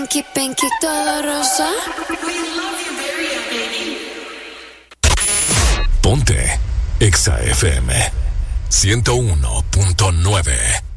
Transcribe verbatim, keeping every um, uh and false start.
Pinky, pinky, todo rosa. Ponte Exa F M ciento uno punto nueve.